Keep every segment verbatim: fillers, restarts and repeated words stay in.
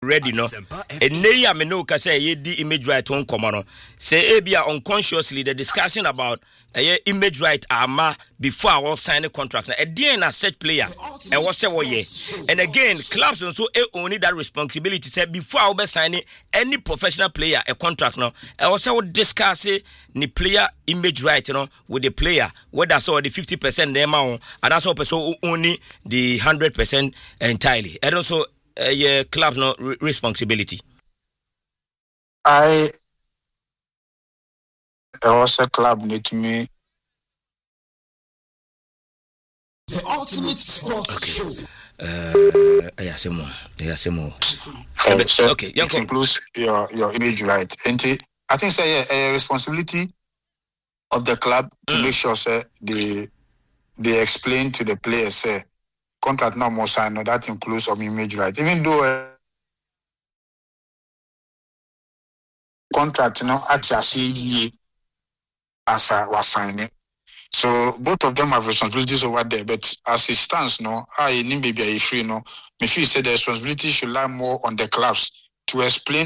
ready no and nay I know ka say ye di image right on common say e bia unconsciously the discussion about a image right ama before I was signing contracts na e dey na such player e was say wo ye and again clubs also e only that responsibility say before I be signing any professional player a contract no e was say we discuss ni player image right you know with the player whether so the fifty percent them and that's also only the one hundred percent entirely and also Uh, yeah, club's no re- responsibility. I also club need to me the ultimate sports okay. show. Uh, yeah, some more. Yeah, some more. Uh, so okay, it includes your your image right. And I think say so, yeah, a responsibility of the club to mm. make sure say they they explain to the players say. Contract no more sign, no, that includes some image right. Even though uh, contract, you know, actually as I was signing. So both of them have responsibilities over there, but as it stands, no, I need maybe a free no. Me feel say the responsibility should lie more on the clubs to explain.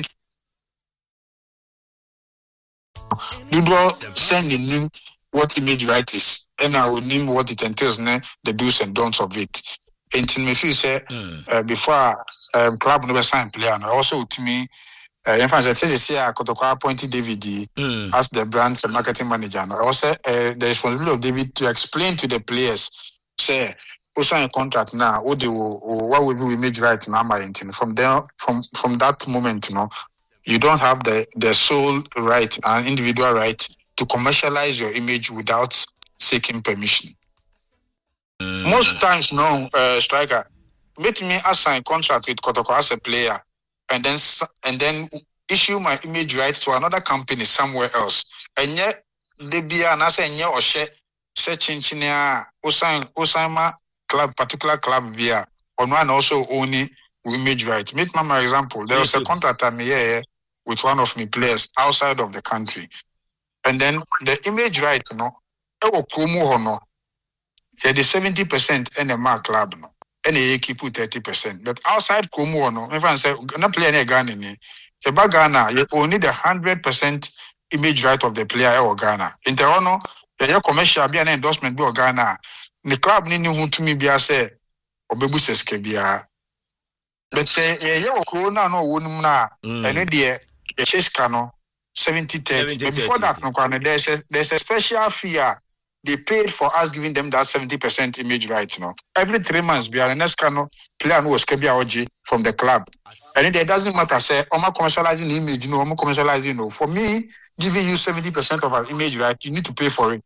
You don't send in what image right is, and I will name what it entails, ne, the do's and don'ts of it. And me feel say mm. uh, before um, club never sign player, and also to me, uh, in fact, I say I could appoint David mm. as the brand's and marketing manager. And also, uh, the responsibility of David to explain to the players, say, who sign a contract now, what do what will we image right now, my intent. From there, from from that moment, you know, you don't have the the sole right and individual right to commercialize your image without seeking permission. Mm. Most times, no, uh, striker, make me assign contract with Kotoko as a player, and then and then issue my image rights to another company somewhere else. And yet, they be an asset or share searching chinia Osan Osama club, particular club via on one also only image rights. Make my example. There was a contract I'm here with one of my players outside of the country, and then the image right, you know, ewo promo hono. Yeah, the seventy percent in the mark club, no, and they keep thirty percent. But outside Como, no, everyone say, not play any Ghana, a bag Ghana, you only the hundred percent image right of the player or Ghana. In Toronto, your commercial be an endorsement by Ghana. The club need who to me be a say, or Bebuses Kebia. But say, yeah, you Corona, no, wouldn't na, and idea, a chase cano, seventy thirty. But before that, no, there's a, there's a special fee. They paid for us giving them that seventy percent image right, you know. Every three months, we are the next cano player who was Kebia O G from the club. And it doesn't matter, say, I'm commercializing image, you know, I'm commercializing, you know. For me, giving you seventy percent of our image right, you need to pay for it.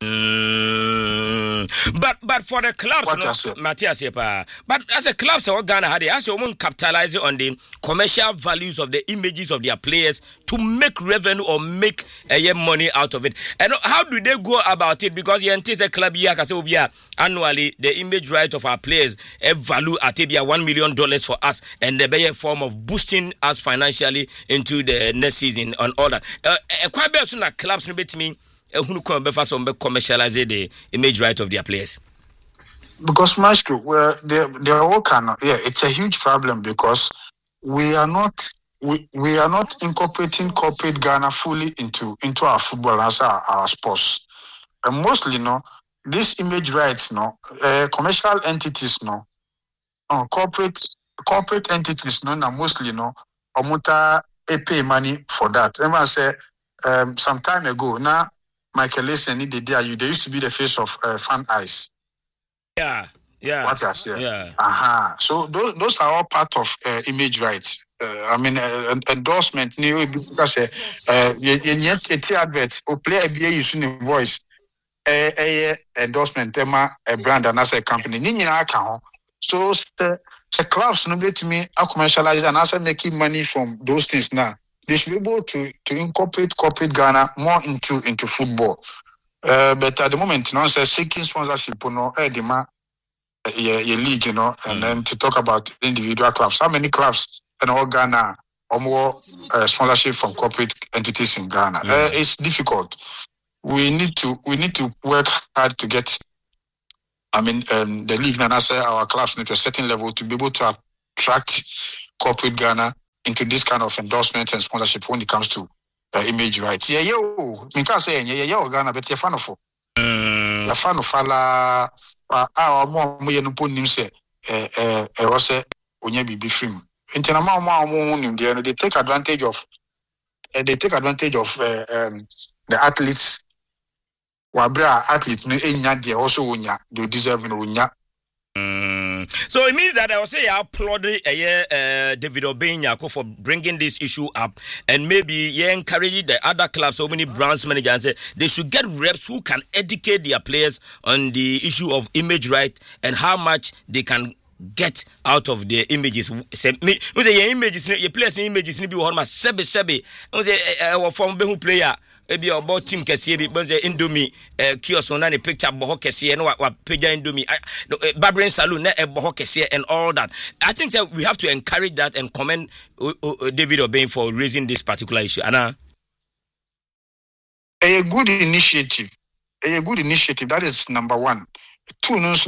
Mm, but but for the clubs, no, Matthias, but as a club, so Ghana had as your own capitalizing on the commercial values of the images of their players to make revenue or make uh, money out of it. And how do they go about it? Because you enter a club here, annually the image right of our players a value at one million dollars for us, and the better form of boosting us financially into the next season and all that. Uh, quite better soon that clubs no bet me. Who can be fast on commercialize the image right of their players? Because Maestro, well, they they all cannot. Yeah, it's a huge problem because we are not we, we are not incorporating corporate Ghana fully into into our football as our, our sports. And mostly, no, these image rights, no, uh, commercial entities, no, uh, corporate corporate entities, no, now mostly, no, omuta pay money for that. Everyone say um, some time ago now. Michael Listen, they they used to be the face of uh, Fan Eyes. Yeah, yeah. What I say? Yeah. Aha. Uh-huh. So those those are all part of uh, image rights. Uh, I mean, uh, endorsement. New because uh, you yet it's adverts or play a B A using a voice. A uh, uh, endorsement tema a brand and as a company. Ninya account. So the the clubs no be to me a commercialize and also making money from those things now. They should be able to, to incorporate corporate Ghana more into into football. Uh, but at the moment, you know, so seeking sponsorship, you know, eh, the ma, your, your league, you know, and mm. then to talk about individual clubs. How many clubs in all Ghana or more uh, sponsorship from corporate entities in Ghana? Mm. Uh, it's difficult. We need to we need to work hard to get. I mean, um, the league and also our clubs need to a certain level to be able to attract corporate Ghana into this kind of endorsement and sponsorship when it comes to uh, image rights. Yeah, yo, me can say yeah, yeah, Ghana, but you're fan of mm. you're fan of fala. Ah, more more no put him say eh eh eh was say onye bibi film. Intina ma ma mo they take advantage of uh, they take advantage of uh, um, the athletes. Wabra athletes no enya they also unya they deserve no unya. Mm. So it means that I will say I applaud uh, David Obenyako for bringing this issue up, and maybe yeah, encourage the other clubs, so many brands managers, and say they should get reps who can educate their players on the issue of image right and how much they can get out of their images. Say me, your images, your players' images, need be one mas sebe sebe. Say from behu player. Ebi about team kesiye bi bonze Indomie eh kiosk na ne picture boho kesiye no wa page Indomie barbering salon na e boho kesiye and all that. I think that we have to encourage that and commend uh, uh, David Obeng for raising this particular issue. Anna, a good initiative, a good initiative. That is number one. Two, no,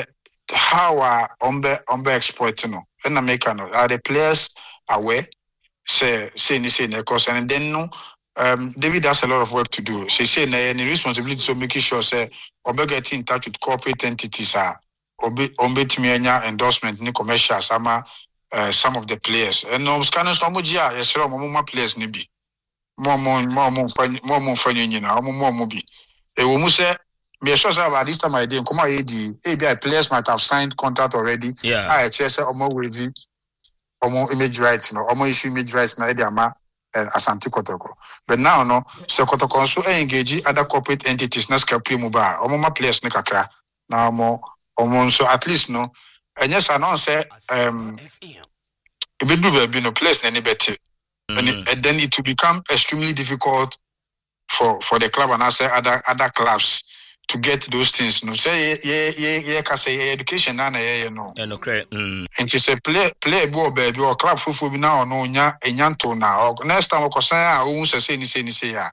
how are ombe ombe exploiting no in America no are the players aware say say ni say ne cause and then no. Um, David has a lot of work to do. She said, "Any responsibility so making sure say obe get in touch with corporate entities are obe obe timianya endorsement ni commercial sama uh, some of the players. And no scanners no mojia yes ro mo players ni bi. Mo mo mo mo fan mo mo fan nyina mo mo mo bi. E wo mu say me sure say about this time I did come A D A B I players might have signed contract already. Yeah. I say omo wavy omo image rights no omo issue image rights na e ama and Asante Kotoko. But now no, so Kotoko also engage other corporate entities na scapri muba. Omo ma players ne kakra. Now mo omo so at least no. And yes, I know say um be do be no place any better. And, it, and then it will become extremely difficult for for the club and I say other other clubs to get those things. No say yeah yeah yeah can say education na na yeah no. Yeah no correct. Mm. And she say play play ball baby or club fufu bi na no nya enyanto na. Next time ko say ah o say say ni say ni say ya.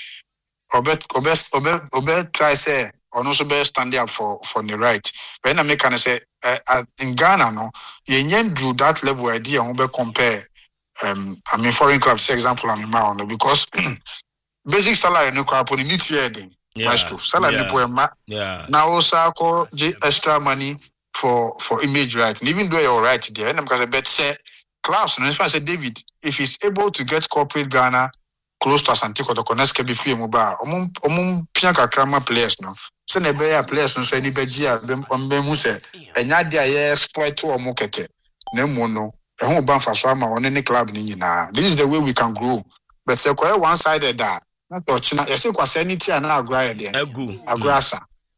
Obet obet obet obet try say or no so be stand up for for the right. When I make can say uh, in Ghana no you do that level idea who be compare um I mean foreign clubs for example I mean now because basic salary no crap on need here then. Yeah, Maestro, salary yeah, poema. yeah. Now also call extra money for for image right. And even though you're right there, and because I bet say class, and if I say David, if he's able to get corporate Ghana close to Asante Kotoko, next can be free mobile. Omum omum pianka krama players no. So ne be players no so any begia bem bem mu say enya dia ye exploit to omo kete. Na mu no, e ho ban fa so ama on any club ni nyina. This is the way we can grow. But say ko one sided that. Not touching. You see, because anything and now agree there. Agu. Agrasa.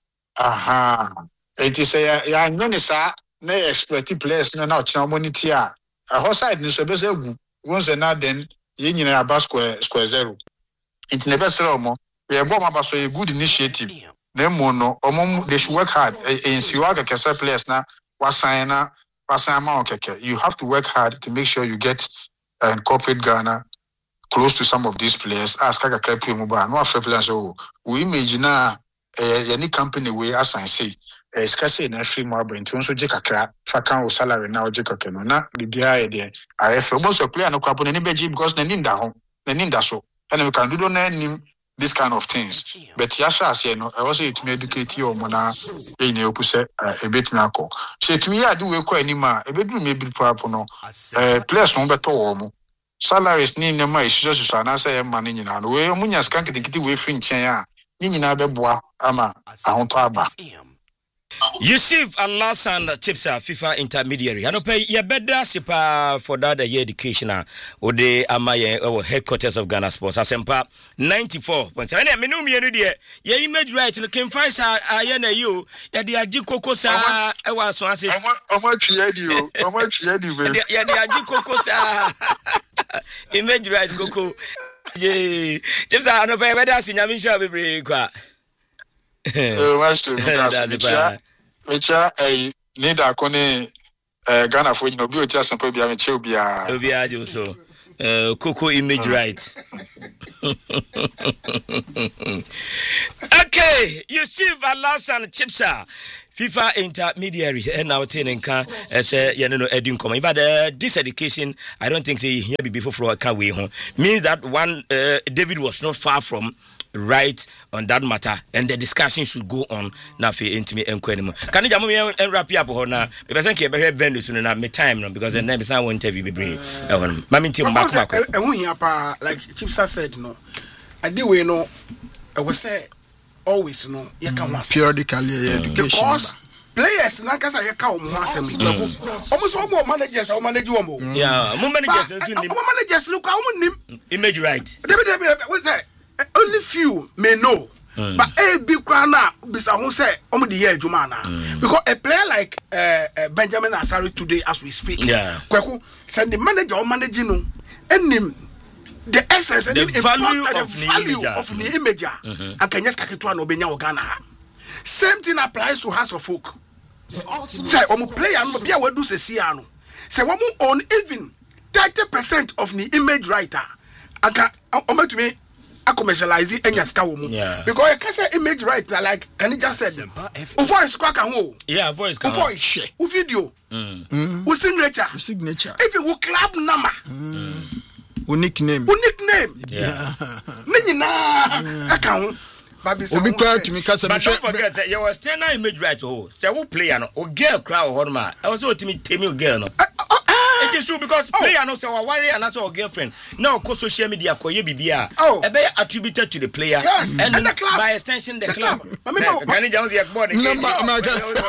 Aha. It is a ya nyoni sa na exploit players na na ochina money tia. A whole side ni so be say agu. Once na then ye nyina aba square square zero. It never say omo. We ebo ma ba so a good initiative. Na mo no omo they should work hard. In siwa ka kese players na wasan na wasan ma okeke. You have to work hard to make sure you get uh, corporate Ghana close to some of these players. Ask Kaka Krepi Muba, no after players. Oh, we imagine now any company we as I say, a scarcity in every mob in terms of Jacka, Fakan salary now, Jacka Canona, the B I D. I have almost a player no crap on any beji because they need that home, they need that so. And we can do don't name this kind of things. But Yasha said, no, I also it may educate you or Mona in your pussy a bit nako. Say to me, I do a quite any ma, a bit maybe purple no, players no better. Salaries ni nema isusu susu na say money nyina no we munya skank tikiti we free nchen a ni nyina beboa ama ahonto aba. Yusuf Alasan Chipsa FIFA intermediary. I know pay you better sipa for that year education or the amaye or headquarters of Ghana Sports. Asempa ninety-four point seven. I mean, no me no your image right no can find sa ayena you ya the aji koko sa e wa so ase. Omo tue di o. Omo tue di be. Ya the aji koko sa image right koko. Yeah. Chipsa I know pay better sinyami sha bebre kwa. Eh, Maestro, Micha, Micha, eh, Nida Kone, eh, Ghana for you know, be a just and probably a chobia. Chobia, so, uh, Coco image right. Okay, you see Valasan Chipsa, FIFA intermediary and now telling can say you know edin come. In fact, uh, this education I don't think say here before for can we home means that one uh, David was not far from right on that matter, and the discussion should go on now for intimate and quenimo. Can you jam me and wrap you up on now? Because I can't be venue soon and my time no because the name is I won't interview be bring. Mammy Tim back like Chief said no. I do we know I was say always no you can once periodically education because players like us I can once almost all more managers or manage one more. Yeah, more managers managers look how many image right. What's that? Only few may know, mm. but a big crown now, Bisa who say, Om the year Jumana. Because a player like uh, uh, Benjamin Asari today, as we speak, yeah, Kweku send the manager or managing no, and him the essence and the the value of of the value the of the imager. I can just get to an Obenya Ogana. Same thing applies to House of Folk. Say, Omo player, no be able to do Sesiano. Say, one on even thirty percent of the image writer. I can, Omo to me. I commercialize it and yeah. Because I can say image right now, like can you just said voice crack and who yeah voice can voice share video with signature signature if you will club number mm. nickname nickname yeah nini na account Obi crowd to me because but don't forget that you was ten image right oh say who player no or girl crowd or ma I was so timi temi girl no it is true because oh. player no say wa worry and that's our girlfriend now ko social media ko ye bibia oh. e be attributed to the player yes. and, and the club by extension the, the club can you just the board no ma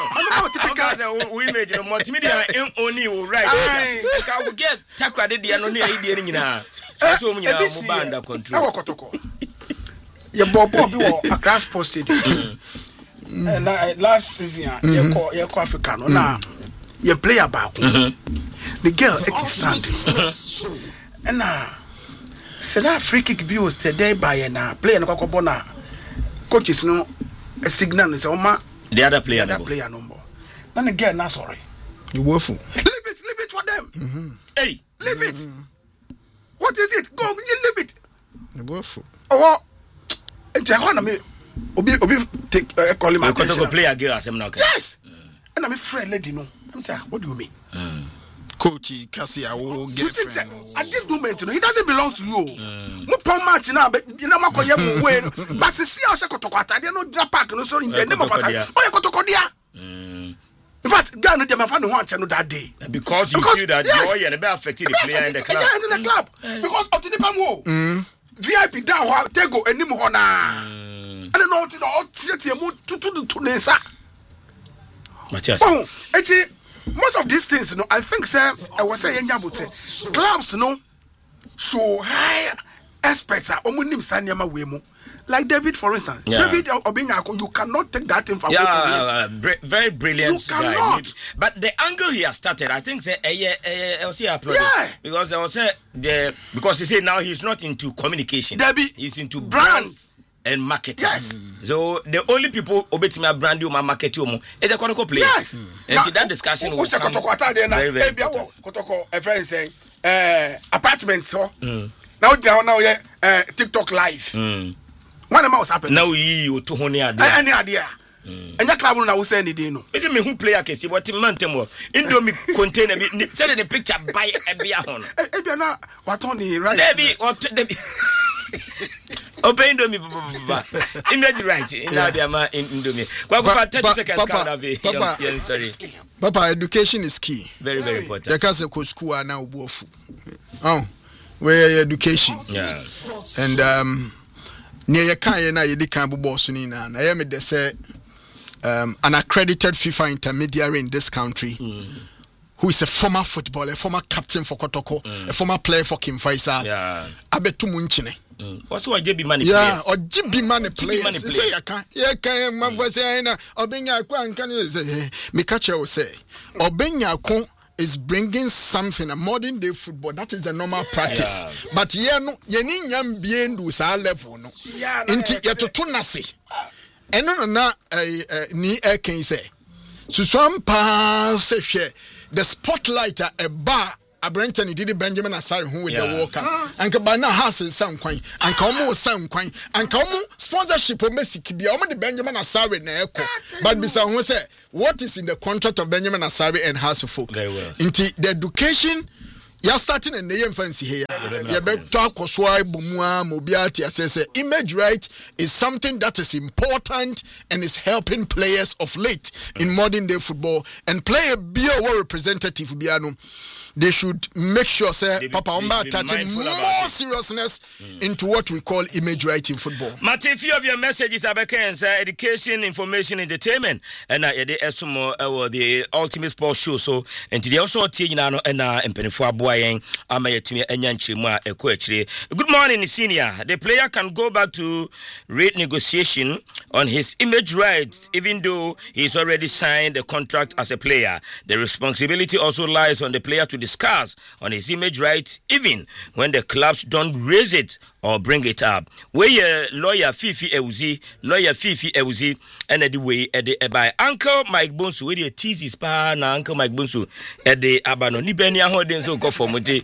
typical we image no multimedia in only right ka we get takra de dia no ne idea ni nyina so mu nyina mo banda control your bobo bi wo Accra Sports Stadium and last season you call you call Africa no na you play about the girl it is standing and na say that free kick bi was today by na player no kwakọ na coaches no a signal say oma the other player the other player no more na the girl na sorry you woeful leave it leave it for them mm-hmm. Hey leave it mm-hmm. What is it go you leave it you woeful oh enti e na me obi obi take uh, call him attention go play a girl asem na okay yes and I'm a friend lady no I'm saying what do you mean mm. coach Cassia will get friend at this moment you know, he doesn't belong to you mo pon match na you know makoye mo we but see how she kotoko atade no drop park no so in the name of ata oh you kotoko dia mm. In fact guy no dey ma fa no ho anche no that day because you because, feel that yes, you are be affected the player in the club yeah, in the club mm. because of the nipa mo mm. V I P down ho tego enim ho na and no to no tie mu tutu to nsa Matthias oh eti most of these things you know I think say I was say yenya bote clubs you know so high experts are omunim saniama we mu like David for instance yeah. David Obinyako you cannot take that thing from yeah, away from him uh, br- very brilliant you guy cannot. But the angle he has started I think say eh eh eh yeah because there was say the because he said now he's not into communication Debbie, he's into brands, brands and marketing. Yes. Mm. So the only people obetime brand you market you is the Kotoko players. Yes. Mm. And now, that discussion will come very, very important. Kotoko, a friend saying, uh, apartments, so. Mm. Now, now, now, yeah, uh, TikTok live. Mm. One of was happening. Now, you to honey idea. Any idea. And that club will say anything. No. Is it me who play a case? What man temo? Indomie contain a bit. Send in a picture by a beer on. Ebi na what on the right? Debbie, what Debbie? Open Indomie, image right. Now they are in Indomie. Papa, Papa, sorry. Papa, education is key. Very, very important. The case of school are now both. Oh, where education? Yeah. And um, near your kind, na you can be boss in. And I am the say. Um, an accredited FIFA intermediary in this country mm. who is a former footballer, a former captain for Kotoko, mm. a former player for Kim Faisal. Yeah. Abetu Munchine. What's what J B Money yeah, players? Yeah, or J B Money players. Money players. Say, I can't. Yeah, can my voice say, "Na Obenya Kwan can say." Me catch will say, Obenya Kwan is bringing something a modern day football. That is the normal practice. Yeah. But yeah, no, ye ni nyam bien do sa level no. Yeah. Inti ye to tunase. Eno na ni e can say. So some pa say the spotlight a bar Abrenton did Benjamin Asari who with Yeah. the Walker. Anka by now has in some coin. And come some coin. And come sponsorship of Messi could be only Benjamin Asari na echo. But beside who say what is in the contract of Benjamin Asari and House of Folk? Very well. Into the education. You're starting a name fancy here. You better talk Koswai Bumua Mobiati assess image right is something that is important and is helping players of late in modern day football and play a B O representative Biano. They should make sure say They be- Papa they Omba be attaching mindful more about it. seriousness into what we call image right in football. Mate, few of your messages are back in education, information, entertainment, and uh, the Esumo uh, the Ultimate Sports Show. So, and today also Tiginano and uh, Empenifua Boyang, Amayatimi and Yanchima Equetri. Good morning, Senior. The player can go back to rate negotiation on his image rights, even though he's already signed a contract as a player. The responsibility also lies on the player to discuss on his image rights, even when the clubs don't raise it or bring it up. We uh, lawyer Fifi Ewuzi, lawyer Fifi Ewuzi, and the way at the by Uncle Mike Bonsu, with the teases pa na Uncle Mike Bonsu at the Abano Nibenia Holding so go for Muti.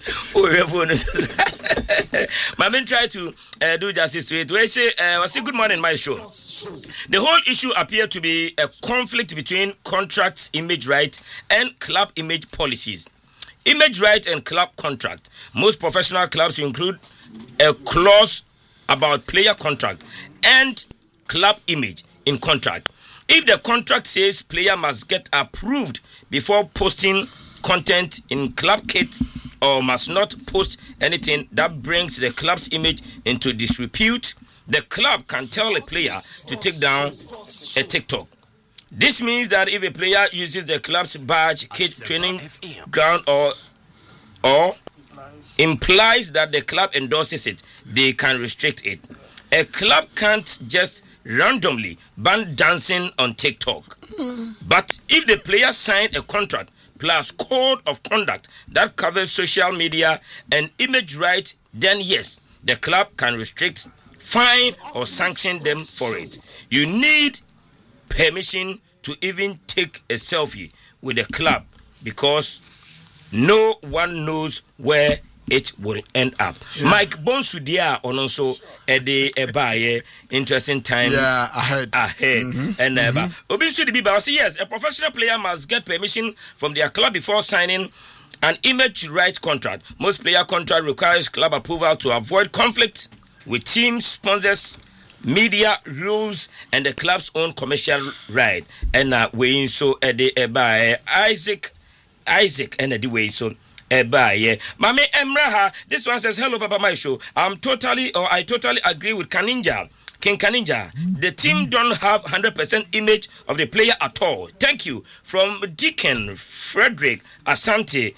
My men try to uh, do justice to it. We say, uh, say good morning, my show. The whole issue appeared to be a conflict between contracts, image rights, and club image policies. Image right and club contract. Most professional clubs include a clause about player contract and club image in contract. If the contract says player must get approved before posting content in club kit or must not post anything that brings the club's image into disrepute, the club can tell a player to take down a TikTok. This means that if a player uses the club's badge, kit, training ground, or or implies that the club endorses it, they can restrict it. A club can't just randomly ban dancing on TikTok. But if the player signed a contract plus code of conduct that covers social media and image rights, then yes, the club can restrict, fine, or sanction them for it. You need permission to even take a selfie with the club because no one knows where it will end up. Yeah. Mike Bonsudia on also a day a buy interesting time yeah, ahead. ahead. Mm-hmm. And ever. Mm-hmm. Obviously, yes, a professional player must get permission from their club before signing an image right contract. Most player contract requires club approval to avoid conflict with team sponsors, media rules, and the club's own commercial right. And uh, we so a day a buy Isaac Isaac and the way so eba yeah. Mame Emraha, this one says hello Papa my show. I'm totally or I totally agree with Kaninja. King Kaninja. The team don't have one hundred percent image of the player at all. Thank you. From Deacon Frederick Asante,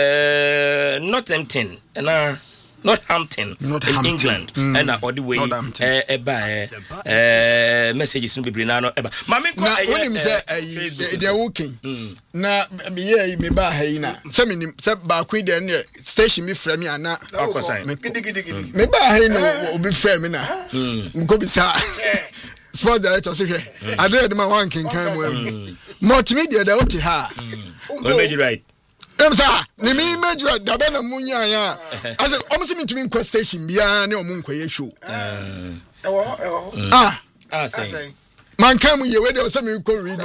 uh Northampton. And uh Northampton Not in Hampton. England. Mm. And uh, all the way Northampton. eba uh messages no be brinano eba. Mame ko na when him say they are working na me yeah me ba ha yi na say me say ba ku de ne station me frame ana me gidi gidi gidi me ba ha yi no obi frame na go bi sa sports director say I dey man one king kan mo multimedia da oti ha we made it right. em sa ni me image right da be na munya ya as o me to me in station bia ne o mu nkwaye show ewo ewo ah Ah say man come ye we dey say me ko read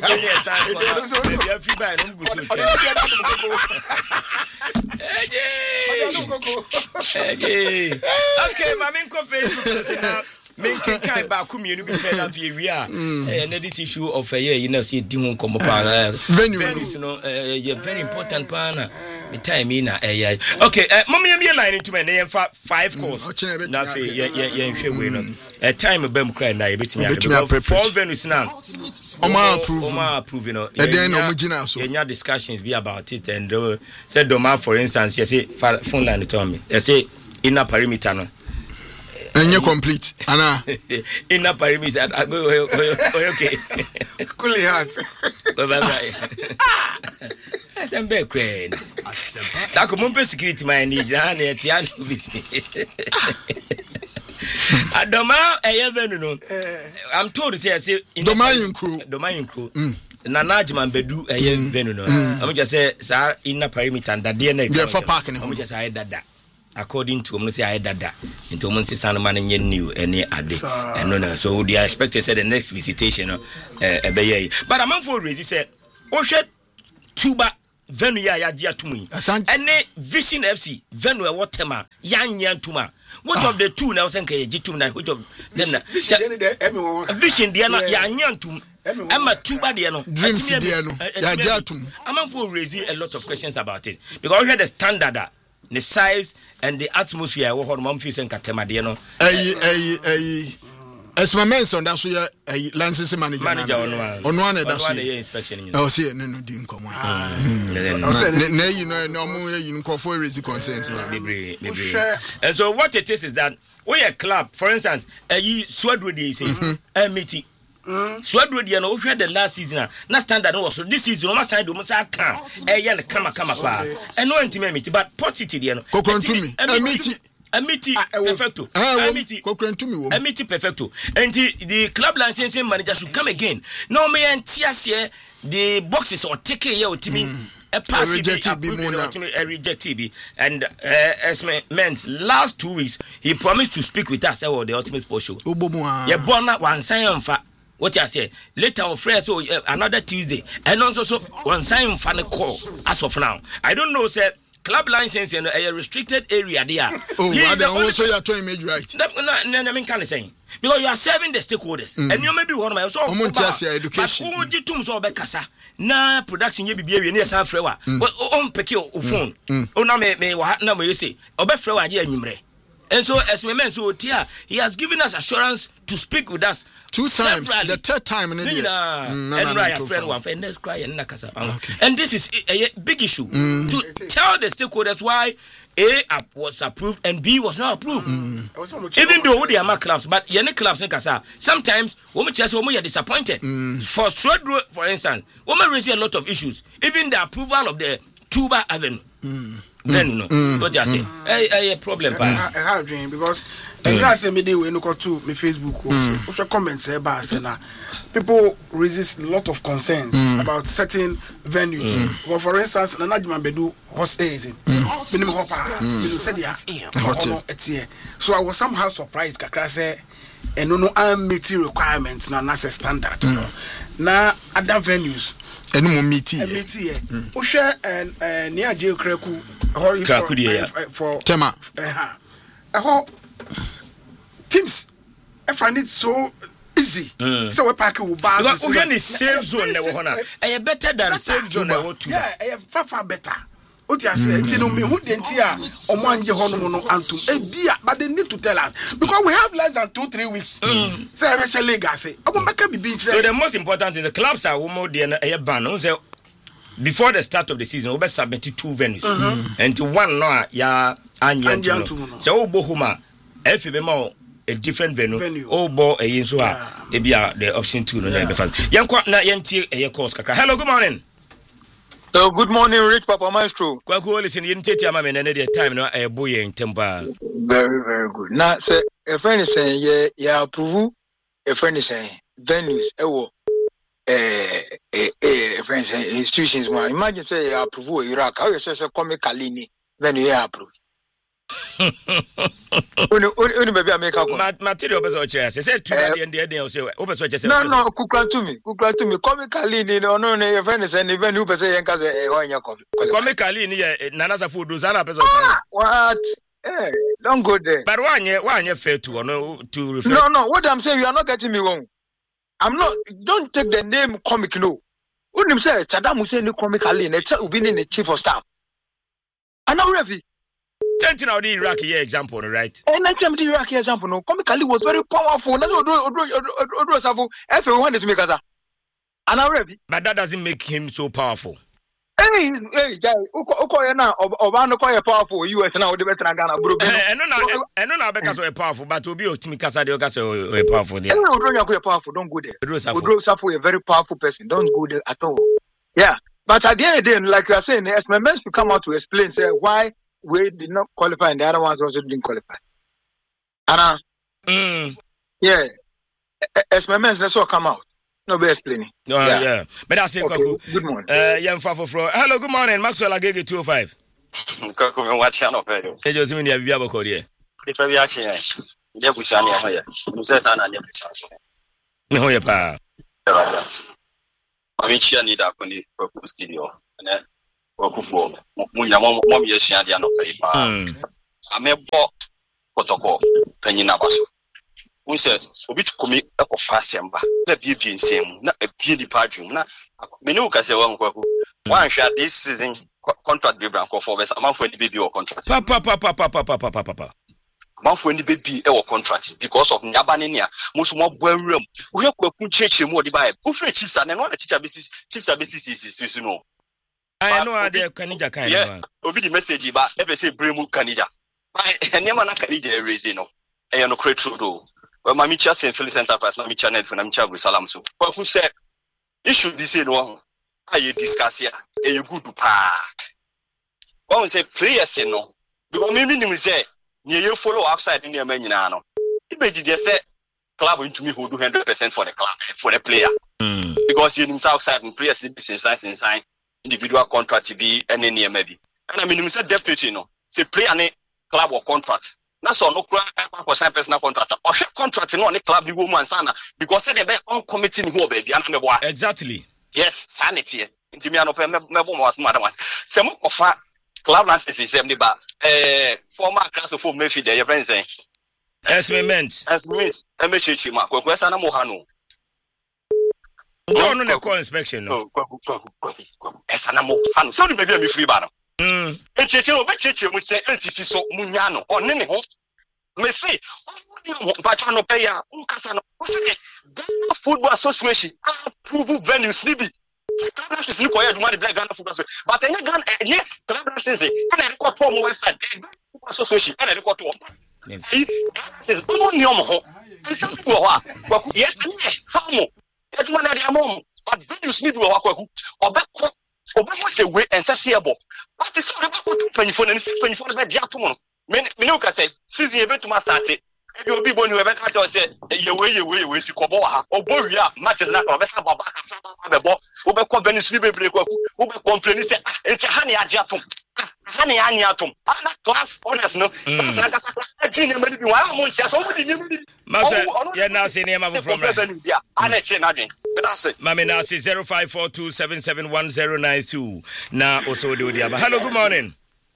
okay, mama nko Facebook na me kan ba ku mienu bi fe na fi wi a eh na this issue of eh you know say di ho komo pa venue no eh very important pa na me time na eh okay mama ye me line into me na five calls na fe ye ye hwe we no eh time bam cry na ye betimi a four venues now Oma approve. Oma approve, you know. And then omugina so. There discussions be about it, and uh, said Doma, for instance, you say phone line to me. You say inner perimeter no. And you complete. Anna. Inner perimeter. Okay. Coolly hard. Bye bye. That's a bad crane. That could security my need. Adoma, I ever know. I'm told to say, I say, Domain crew. Domain crew. Nana Ajman Bedu a venue. I'm just say, sir, in a perimeter and that dear for parking. I'm just I dada. According to Omnisi I dada. Into Monsi Sanaman and Yen new any ade. And no, so they are expected to the next visitation. Uh, but I'm on for reason said, oh shit, Tuba. Venue ya dia tumi ene Vision F C venue e wotema yan yan tuma which of the two now say nke gitum na which of then Vision dia na yan yan tum Emma Tuba dia no Dreams dia no ya dia tum am for raising a lot of questions about it because we had the standard the size and the atmosphere we hold mom feel say katema dia no eh eh eh as my mention that's where a licensing manager manager on one on that's the inspection oh see no no din come on na you know no mo you go for raise concerns and so what it is is that we a club for instance eh Swadro dey say eh meeting Swadro dey no we the last season na standard no so this season no ma side do mo say kan eh ya na kama kama pa eh no ntime meeting but Port City dey no kokontumi eh meeting Amiti perfecto. Amiti Amiti perfecto. And the, the club licensing manager should come again. No me and Tiasie the boxes or take care of me. A pass a reject T B and uh, as meant last two weeks he promised to speak with us about the ultimate sports show. Yeah, born that one sign for what I say later on Friday so uh, another Tuesday and also so one sign for the call as of now. I don't know sir. Club license in a restricted area there. Oh, yeah, they also you are trying to make right. That no, no, I mean, can I say because you are serving the stakeholders, mm. and you may be one of my so. Education. But who did too so be kasa na production you be be near San Frewa. But on peke o phone. Oh na me me wa na me say obe frewa age anwumre. And so as we mentioned, so Tia, he has given us assurance to speak with us two times. Severally. The third time in India. Mm, and right, friend one friend let's cry and nakasa. And this is a, a big issue mm. to tell the stakeholders why A was approved and B was not approved. Mm. Even though they are my clubs, but any clubs nakasa. Sometimes women just women are disappointed. Mm. For Swadro, for instance, women raise a lot of issues. Even the approval of the Tuba Avenue. Mm. Then no, mm, what you say? A problem, I have dream because and you say me dey we no go to me Facebook or so comments about say na people resist a lot of concerns mm. about certain venues. Mm. Well, for instance, Nana Ajman Bedu host is minimum hopper. You said yeah, so I was somehow surprised. Kakra say and no no am meeting requirements na na standard. Na other venues. And no meeting. Meeting. O share and and near J Kreku. For Tema. Uh, teams, I find it so easy. Mm. So we pack will buy. Because we can safe zone. I better than safe zone. Yeah, I have far far better. What you say? You know me who didn't hear on one year no no antum. But they need to tell us because we have less than two three weeks. Say I shall legacy. I will make a be. So the most important is the clubs are more than a ban. Before the start of the season, we submitted two venues, mm-hmm. and to one now, yeah, and so Bohuma, F B M a different venue, venue. Oh, bo a yin so a be the option two. No, Yanko na yanti a course. Hello, good morning. So good morning, Rich Papa Maestro. Kwaku listen, you take your man any time no a boy in temper. Very, very good. Now, say a friend is saying, yeah, yeah, approve. A friend is saying venues, eh, eh, eh, friends, institutions. Imagine say you approve Iraq. How you say say come Kalini, then you approve. Only, only maybe I make a material person chair. Say two at the end of the day. Say, open so just no, no. Kukla to me, kukla to me. Come Kalini, no, no, no. Your friend is saying even who say you can say one year coffee. Come Kalini, Nana's food. Do Zana person. What? Eh, don't go there. But one year, one year fair to no to refer. No, no. What I'm saying, you are not getting me wrong. I'm not. Don't take the name comic. No. When you say Saddam Hussein comic Kalini, it's being the chief of staff. I'm not ready. Ten now the Iraqi example, right? And I tell the Iraqi example. No, comic Ali was very powerful. That's what do do do. Everyone is making that. And I'm ready. But that doesn't make him so powerful. Hey, hey, guy. Uko uko na obano ko ye powerful. U S now the better than Ghana, bro. Eh, no na, eh, no na because we powerful, but obi otimi kasa de kasa we powerful there. Eh, Odro Yanko powerful. Don't go there. Odro Safo a very powerful person. Don't go there at all. Yeah, but at the end of the day, like you are saying, as members to come out to explain, say why we did not qualify and the other ones also didn't qualify. And uh, mm. yeah, as members let's all come out. No, be explaining. No, uh, yeah. yeah. But that's it, Okay. Kwaku. Good morning. Uh, yeah, hello, good morning. Maxwell Agege two oh five. Kwaku, me watch channel pay. Hey, Josie, me have you call here? If I be actually, yeah, we shall not hear. You said I never chance. No, yeah, pa. I mean, she need up on the Kwaku studio. And then Kwaku for Munya mom, yes, she had no paper. I may walk protocol, Penny Nabaso. We said, which commit up of fast yamba, let be in same, not a beauty party. Not Menuka say one Kwaku. One shot this season contract be brand for us, a month for the baby or contract. Papa, papa, papa, papa, papa, papa. Month when the baby or contract because of Nabania, most more well room. We have to change more the buy. Who free chiefs and one teacher basis, chiefs are basis is you know. I know how they Canada kind of. Obi the message, but ever say Bremu Canada. I never know Canada raising no. I no create true though. Well, my Micha Saint Philip Enterprise, my Micha Net, and I'm Chabu Salam. So, but who said it should be said, well, how you discuss here, and you good to park. One say players, you know, because me meaning say, you follow outside in your menino. Imagine they say, club into me who do one hundred percent for the club, for the player. Mm. Because you himself outside and players, inside, inside, individual contract to be any near maybe. And I mean, you said deputy, you know, say play any club or contract. That's all no crap personal contract. Or contract no any club the woman sana because say they be on committee who baby and me boy. Exactly. Yes, sanity. Inti me no pe me bo was madam was. Say mo ofa club lances is them ba eh former class of Mayfield your friends say. As me meant. As miss e me chechi ma kwekwe sana mo ha no. No no call inspection no. Esa na mo ha no. So ni baby me free ba no. Mm. Echeche o be cheche mu say entity so munya no o ne ne ho me say o ba no pay ya o kasa no o say Ghana Football Association approve venues ni bi club license ni ko ya duma de Ghana Football Association but any Ghana any club license na record form website Football Association na record to is no ni o mo ho some people ho kwaku yes farm ya duma na de amom but venues ni bi ho kwaku obekọ obekọ say we ensaseable. What is all about twenty-four and six twenty-four is very atom. Me me no ka say season ebe to ma start. E bi obi bonu ebe ka tell say ye we ye we we ti ko bo ha. Obo wi a matches na ka be sa baba ka sa baba be bo. Obe ko Venice be bre kwaku. Obe complain say e ti ha ne age atom. Ha ne ani atom. Ana class honors no. Class na ka sa class. E ji ne me bi wa mo ntia so mo di ne me. Ma say ye na say ne ma from right. Ana che na dwen. Mami now say zero five four two seven seven one zero nine two. Now also do the other. Hello, good morning.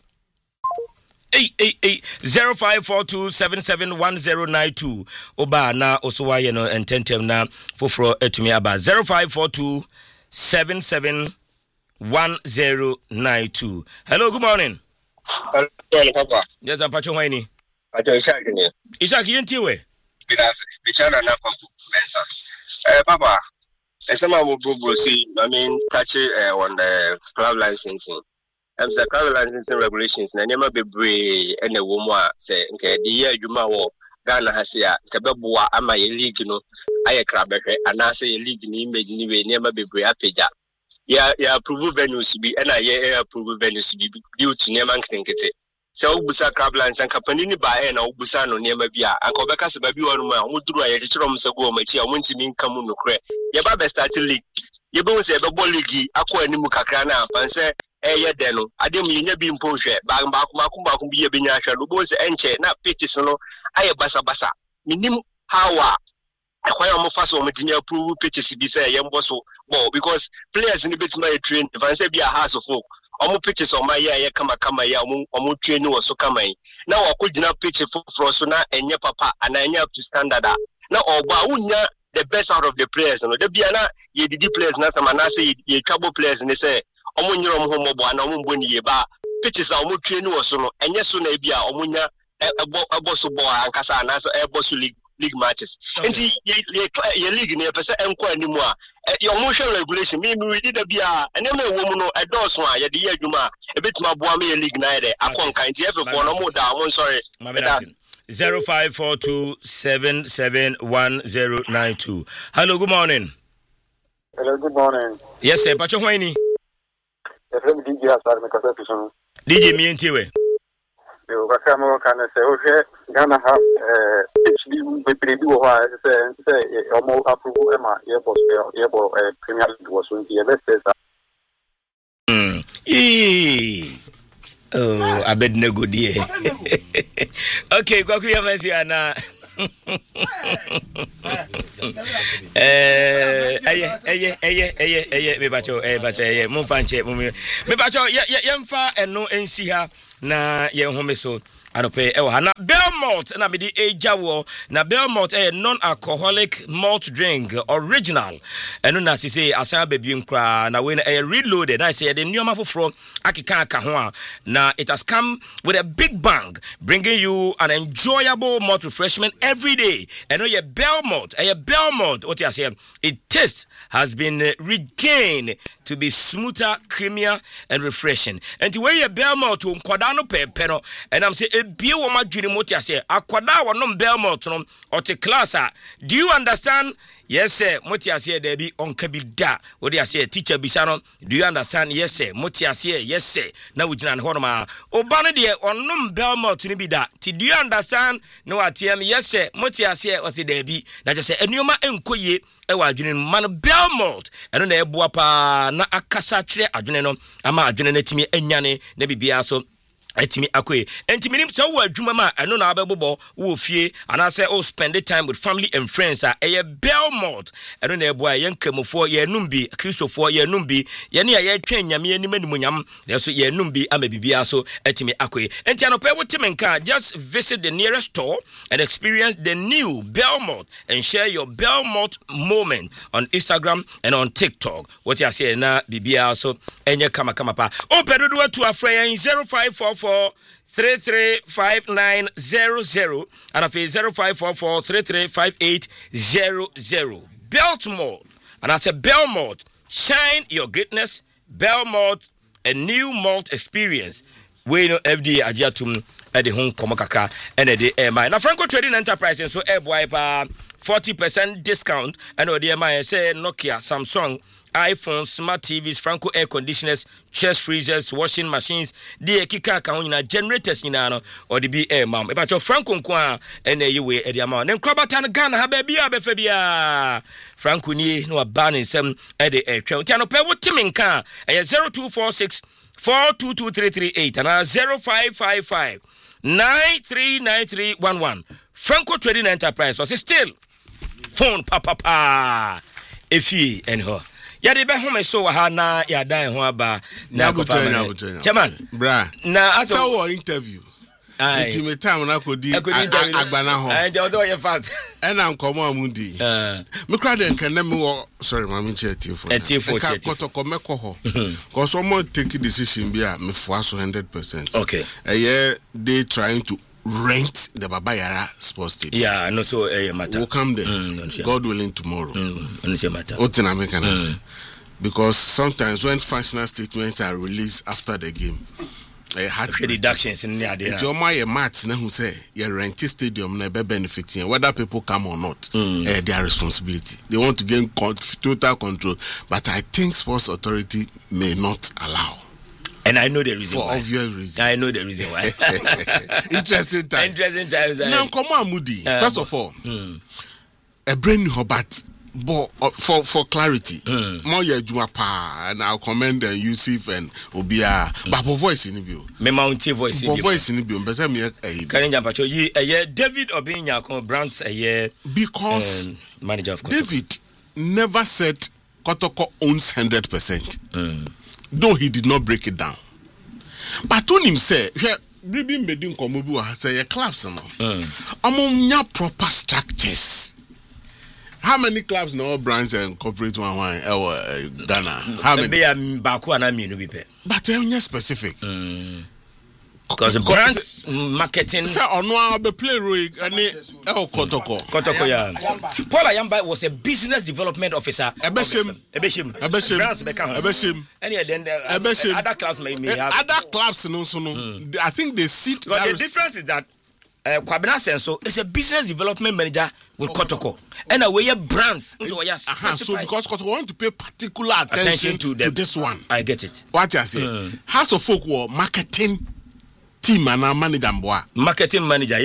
Hey, hey, hey, zero five four two seven seven one zero nine two. Oba na also why you know and tentem na fofro etumi aba zero five four two seven seven one zero nine two. Hello, good morning. Hello, Papa. Yes, I'm Pacho Waini. Pacho Ishak ni. Ishak yentiwe. Binafsi, bichana na kwa mensa. Eh, Papa. Some of people see, I mean, touch it uh, on the club licensing. Um, the club licensing regulations, and never be brave and a woman say, okay, the year you ma walk, Ghana has here, Kababua, am I a league, you know, I a crab, and I say a league in image, never be brave. Yeah, yeah, approve venues to be, and I yeah, approve venues to be due to Neman think it. So, Busa club lines and Capanini by and Busano near Mabia, and Cobacas baby one man, who drew a rum so go, my chair, went to mean come on the crack. Yababa started league. You both say, Babo Ligi, Aqua Nimukakrana, and say, eh, yeah, Deno, I didn't mean you being pushed, Bang Makumba can be a binyasha, Lubos and Che, not pitches, no, I a bassa bassa. Minim, how are I am a fast on material prove pitches to be say, young bosso, because players in the bit my train, if I say be a house of folk. Omo pitches on my yeah kama kama ya omo omo train wo so kama yi na wa ko gina pitch for so na enye papa and enye up to standard na oba unya the best out of the players no de bia na ye didi players na sama na say ye trouble players ni say omo nyiro mo ho mo na omo mbo ni ye ba pitches a omo train wo so no enye so na bia omo nya ebo ebo so bo ankasa na so ebo so league league matches enti ye ye league ni e pese enko animu a your motion regulation me me read the bia and me wo mu no e do so a ye de ye adwuma e betima boa me league na de akonkan ti F four no mo da mo sorry zero five four two seven seven one zero nine two. Hello, good morning. Hello, good morning. Yes sir, Pacho Hwaini. D J Asar me kasa piso. D J mi entiwe. Yo kakamo kana se o he Ghana have eh bebree bi wɔ hɔ a sɛ sɛ ɔmo approve ɛma yɛbɔ yɛbɔ Premier League wɔ so nti yɛbɛsɛ saa. Ee. Oh, Abednego dear. Okay, Kwaku Yamasiana. Eh, aye, aye, aye, aye, aye, me bacho, eh, bacho, eh, mo fanche, mo me bacho, ye ye yemfa eno ensi ha na ye home so. Anope ewa na Belmont na me di eja wo na Belmont a non-alcoholic malt drink original eno na sisi asan baby nkra na we na reloaded na say the new foforo akeka aka ho a na it has come with a big bang bringing you an enjoyable malt refreshment every day eno ye Belmont a Belmont what you say it taste has been regained to be smoother, creamier and refreshing and the way ye Belmont to nkoda no pepe no and I'm say bio wo madwini moti ase akwada wonom Belmont no or te class a do you understand yes sir moti ase there be onka bi da wo dey ase teacher bisa no do you understand yes sir moti ase yes sir na wo gina ho no ma oba no de onom Belmont ni bi da ti do you understand no atiem yes sir moti ase o se there be na just say enuoma enkoye e wa adwene man Belmont eno na eboa pa na akasa kire adwene no ama adwene na timi anyane na bibia so etimi akoe entimi nim so wo adwuma ma eno na abebobo wo fie ana say o spend the time with family and friends a eye Belmont eno na eboa ye nkramofo ye numbi kristofo ye numbi ye ne ye twen nyame anim animunyam na so ye numbi ama bibia so etimi akoe enti anope wo timenka just visit the nearest store and experience the new Belmont and share your Belmont moment on Instagram and on TikTok what you say na bibia so enye kama kama pa o pedodo atu afra zero five four four three three five nine zero zero and after zero five four four three three five eight zero zero. Belmont, and I said Belmont, shine your greatness. Belmont, a new malt experience. We know F D A ajatum at the home komakaka and at the M I. Now Franco Trading Enterprise and so air wiper forty percent discount. I know the M I say Nokia, Samsung, iPhones, smart T Vs, Franco air conditioners, chest freezers, washing machines, the kika account in generators in ano or the B air mom. About your Franco Kwa and a way at the amount. Then Krabatan Ghana have a beer befebia. Franco ni no banning some at the air trail. Tiano pay what Timinka and zero two four six four two two three three eight and zero five five five nine three nine three one one. Franco Trading Enterprise was still phone papa pa if ye and her. Ya de be home so ha na ya dan ho aba na ko fa chairman bra na aso wo interview iti me time na ko di agbana ho eh je do ye fact e na nkomo amudi eh me kra de nkan na me wo sorry ma me che tifo tifo che tifo ko me ko ho ko so mo take decision bi a me fo aso one hundred percent okay eh they trying to rent the Baba Yara Sports Stadium. Yeah, no so eh uh, matter. We'll come there. Mm, God willing tomorrow. Mm, no matter. What's in American mm. Because sometimes when functional statements are released after the game, I had okay, deductions in there. It's all my maths na who say you rent stadium na be benefiting whether people come or not. Mm. Uh, their responsibility. They want to gain con- total control, but I think Sports Authority may not allow. And I know the reason for why. obvious reasons. I know the reason why. Interesting times. Interesting times. Now, come on, Moody. Uh, First of all, mm. a brand new Hobart, but uh, for for clarity, mm. more ya juma pa, and I'll commend uh, Yusuf and Obia. Mm. But for voice in the view, me mountain voice in the voice in the view. But me a Karen Jampacho, ye a year David Obinya Brands a year because um, manager of Kotoko. David never said Kotoko owns hundred percent. Though he did not break it down. But on him say, here, Bribin Medin Komobu say a clubs no. Among your proper structures. How many clubs now brands and corporate one one uh, Ghana? How many? But I'm not specific. Mm. Because the brands marketing say ono be play role ani El Kotoko. Kotoko ya. Paul Ayamba was a business development officer. Ebeshim. Ebeshim. Ebeshim. Brands be kan. Ebeshim. Any then uh, other clubs may, may have other clubs no so no. Mm. I think they sit. But the difference is that uh, Kwabena Senso is a business development manager with oh. Kotoko. And away brands. So, yes, uh-huh. So because Kotoko want to pay particular attention, attention to, to this one. I get it. What I say. Mm. House of Folk were marketing team and our manager boy. Marketing manager, yes.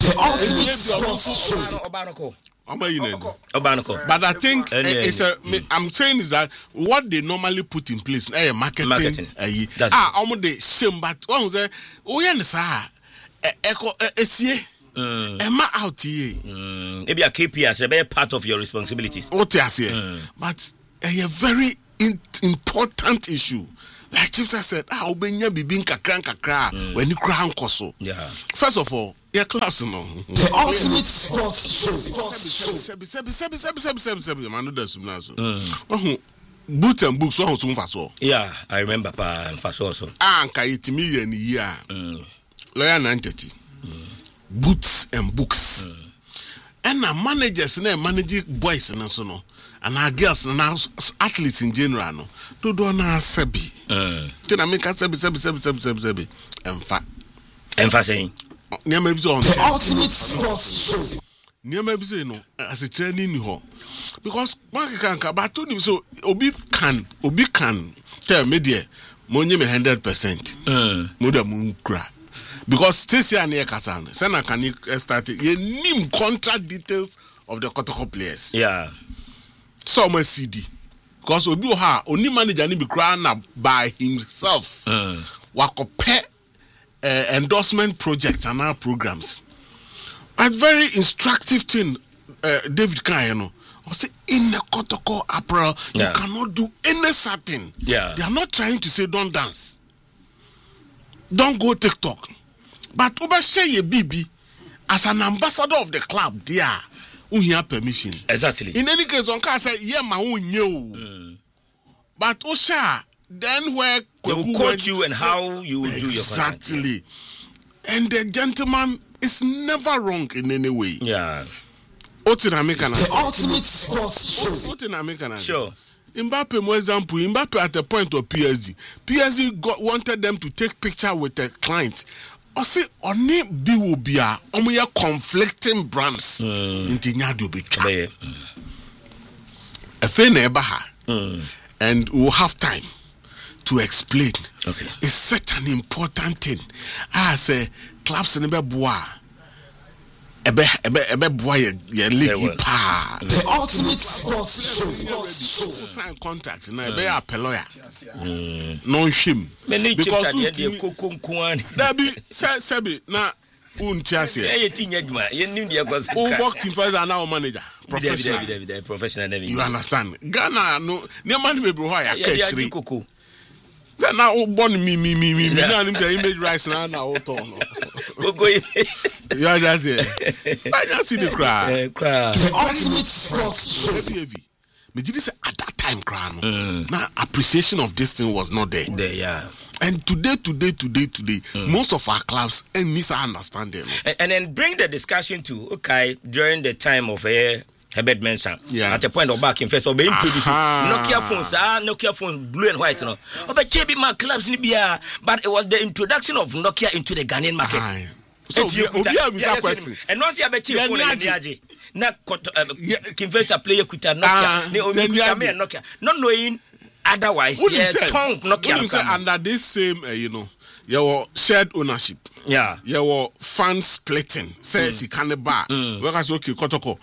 The ultimate sports show. Obanoko. Obanoko. But I think uh, it's a, I'm saying is that what they normally put in place, eh, marketing, marketing. Uh, ah, almost the same. But one was oh yeah, sir, echo, esie, Emma out here. Maybe a K P I as a part of your responsibilities. What you say, but a very in, important issue. Like Chief said, ah, obenya bibin kakra kakra when you cry koso. Yeah. First of all, your class no. The ultimate sports show. Sebi sebi sebi sebi sebi sebi sebi man do that so. Oh, boot and books so so faso. Yeah, I remember pa faso also. Ah, nka yitimi ye ni year. Lawyer nine thirty. Boots and books. And na managers na manage boys na so no. And our girls and our athletes in general no. Do do na sebi. Ti na make sebi sebi sebi sebi sebi sebi. Emfa. Emfa saying. Niam be so on. The ultimate sports show. Niam be say no as a training ho. Because one can ka but to so obi can obi can tell me there mo nye me one hundred percent. Mm. Mo da mo kra. Because Stacy and Yekasan, Sana can start ye name contract details of the Kotoko players. Yeah. Some C D. Because Obi ha only manager ni be crowned by himself. Mm. Wako pay uh, endorsement project and our programs. A very instructive thing, uh, David Kayano. I say in the Kotoko apparel, yeah. You cannot do any certain. Yeah. They are not trying to say don't dance. Don't go TikTok. But Uba say ye B B as an ambassador of the club, there, you have permission. Exactly. In any case, on can say yeah, my own you. But Osha, then where they will coach you and how you will do your exactly. And the gentleman is never wrong in any way. Yeah. The ultimate sports show. Sure. Mbappe, for example, Mbappe at the point of P S G. P S G got, wanted them to take picture with the client. I say, only B will be a conflicting brands. In Tinyadu be a fair neighbor, and we'll have time to explain. Okay. It's such an important thing. I say, clubs in the bois. Ebe ebe ebe boy ye league pa. The ultimate sports show. Sign contact na ebe a lawyer. No shame. Because you kokunkuan. That be say say na untiase. Eh yetinya adwuma. Ye nim de go. Who work in first and now manager. Professional. Professional. You understand? Ghana no ne man me bro ya catch koko. Say na born me me me me na nim say image rights na na o to no. Gogo. You are just here. I just see the cry. Cry. The ultimate sports show. Heavy, heavy. But did you say at that time, cry? Mm. Now appreciation of this thing was not there. There, yeah. And today, today, today, today, mm. most of our clubs and misunderstanding. And, and then bring the discussion to okay during the time of a. Uh, Herbert Mensah. Yeah. At a point of back in first, or be introduced Nokia phones, ah, Nokia phones, blue and white, no. Oh, but J B Mark clubs in Bia, but it was the introduction of Nokia into the Ghanaian market. Aye. So, we have a question. And once you have a chief phone in Niaji, not Kinvesa player could Nokia, Nokia, not knowing otherwise, yeah, tongue Nokia. Under this same, uh, you know, your shared ownership. Yeah. Your fan splitting. Says he can't bar. Whereas, okay, Kotoko.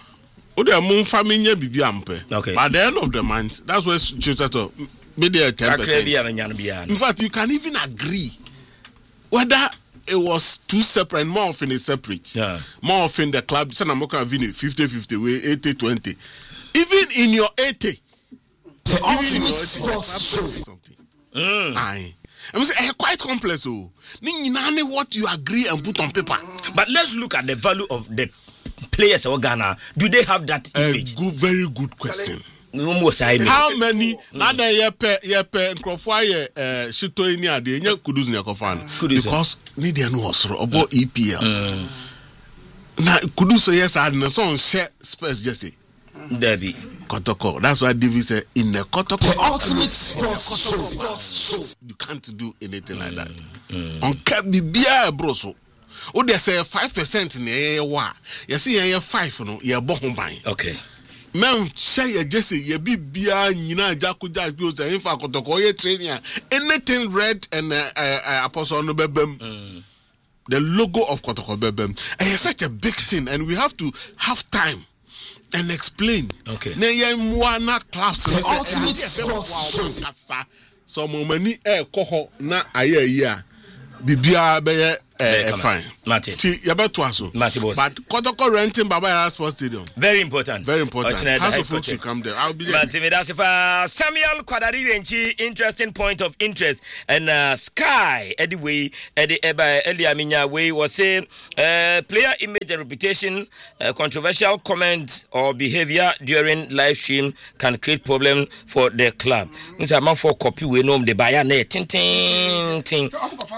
Okay. By the end of the month, that's where to maybe ten percent. In fact, you can even agree whether it was two separate, more often it's separate. Yeah. More often the club, Sanamoka Vini, fifty fifty, eighty twenty. Even in your eighty, the ultimate sports something. Mm. Aye. I mean, it's quite complex. Oh, what you agree and put on paper. But let's look at the value of the players of Ghana. Do they have that image? A good, very good question. How many? Now that you pay, you pay, and Crawford, uh, Shito in the day, you could do Kofan because Nidian was about E P L. Now, could do so. Yes, I had no song. Share space, Jesse. Debbie Kotoko. That's why David said in the Kotoko. The ultimate sports. You can't do anything like that. On can't be beer, bro. So. Oh, they say five percent in the wa. You see, you five, no, you're born by. Okay. Men say you just say you be beer, you know, Jaku Jaku, and in fact, Kotoko, training anything red and uh, uh, apostle no bebem. the logo of Kotoko Bebem. And it's such a big thing, and we have to have time and explain. Okay. The ultimate sports show. So many air coho na aye ya bibia be eh fine. Martin. Ti yabeto aso. Martin boss. But Kotoko renting Baba Yara Sports Stadium. Very important. Very important. Alternate House high of folks coaches. should come there. I'll be there. Martin Medasifa Samuel Kwadari Renchi, interesting point of interest. And uh, Sky anyway Eddie Eba Elia Minya way was saying uh, player image and reputation, uh, controversial comments or behavior during live stream can create problem for the club. If a man for copy we know the buyer net ting ting ting.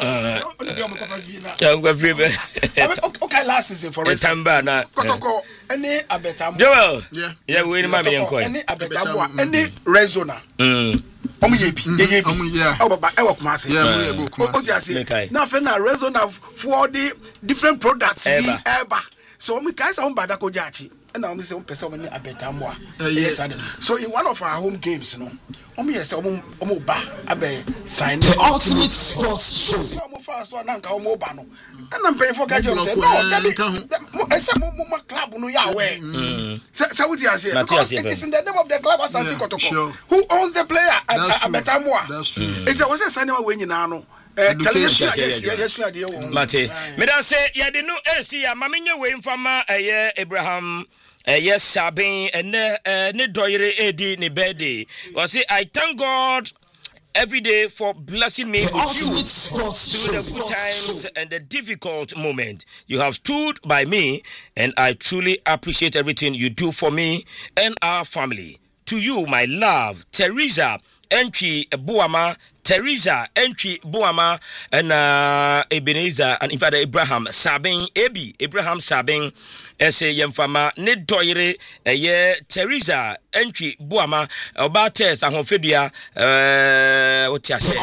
Okay, last season for instance. Kotoko any abetamu. Joel. Yeah. Yeah, we need money enko. Any abetamu any rezona. Mm. Omu yebi, yebi. Omu yeah. Oh baba, e wo Kumasi. Yeah, we go Kumasi. Now fe na rezona for the different products we ever. So omu kai sa omu bada ko jachi. And now omu say omu pese omu ni abetamu. Yes. So in one of our home games, no. Omu yes omu omu ba abe sign. The ultimate sports show. Omu fast one nanka omu ba no. And I'm paying for Gajo say no, that I say mo club no ya we. Say what you say because it is in the name of the club Asante Kotoko. Who owns the player? Abetamu. That's true. It's always a sign we nyina no. Eh yes yes yes dey won. Mate. Me dan say ya de no A C ya mamenye we mfama eye Abraham Uh, yes, Sabin and uh, ne doyere edi ne birthday. Well, say I thank God every day for blessing me The with you ultimate sports through the show. good times and the difficult moment. You have stood by me, and I truly appreciate everything you do for me and our family. To you, my love, Teresa Entry Buama, Teresa Entry Buama, and uh, Ebenezer, and in fact Abraham Sabin, Ebi Abraham Sabin. Ese yemfama ne doyere eye Teresa Entry Buama obates ahofedua eh otiase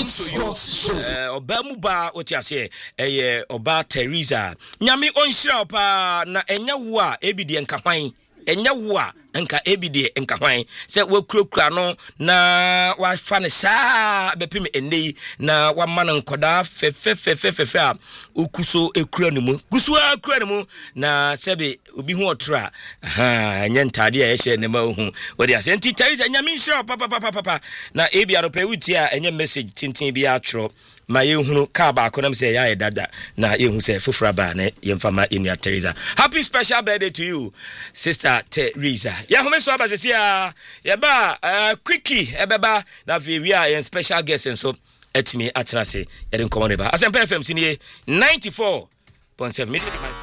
eh obamuba otiase eye oba Teresa nyame onhira opa na enya wo a ebidie nkahwan enya wo a nka ebidie nkahwan se wakurakura no na wafa ne saa bepim enei na wamana nkoda fefefefefe a okuso ekura ne mu guso ekura ne mu na sebe obi hu otra aha anya ntade a ehye ne ma hu wodi asenti Teresa nyame nhira papa papa papa na ebi aropa wuti a enya message tintin bi atro ma yehunu ka ba ko nam se ya dada na yehu se fofora ba na yemfama enia Teresa. Happy special birthday to you sister Teresa. Ya home so aba se ya ya ba quickie ebeba na fi wi a special guest so etimi atena se yede nkomo ne ba Asempa F M sinie ninety-four point seven.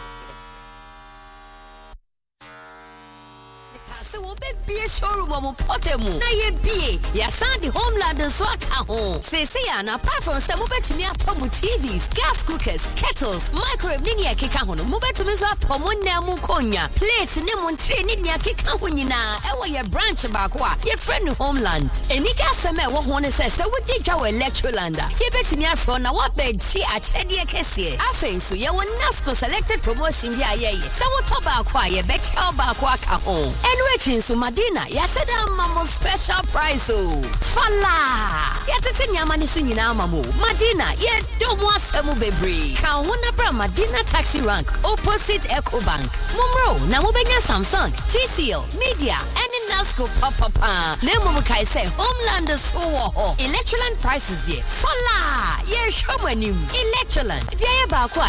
Be a showroom of Potemu. Na ye be ya Sandy Homeland and Swaka home. Say say and apart from some mobile me atomu T Vs, gas cookers, kettles, microwave ni ya keka hono. Mobile to me so atomu na mu konya. Plates ne mu tray ni ya keka ho nyina. Ewo ye branch back wa. Ye friend Homeland. Eni ja seme wo ho ne se se wo di twa Electroland. Ye betimi afro na wa bedchi a chede kese. Afen so ye won Nasco selected promotion bi aye. Se wo to ba kwa ye betcha ba kwa ka ho. Enwe chin so Madina, yashada mamo special price oh. Fala. Yatete nyama ni sunyina mamo. Madina, ye do mo asemu bebre. Ka wona bra Madina taxi rank opposite Ecobank. Mumro na mo benya Samsung, T C L, Media, any Nasco papa pa. Na mo kai say Homeland so wo. Electroland prices there. Fala. Ye show manim. Electroland. Bia ye ba kwa